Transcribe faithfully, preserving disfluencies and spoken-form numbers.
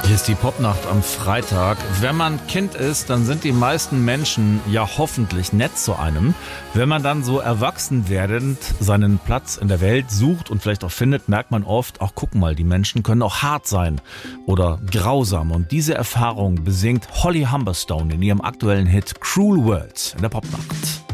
Hier ist die Popnacht am Freitag. Wenn man Kind ist, dann sind die meisten Menschen ja hoffentlich nett zu einem. Wenn man dann so erwachsen werdend seinen Platz in der Welt sucht und vielleicht auch findet, merkt man oft, auch guck mal, die Menschen können auch hart sein oder grausam. Und diese Erfahrung besingt Holly Humberstone in ihrem aktuellen Hit Cruel World in der Popnacht.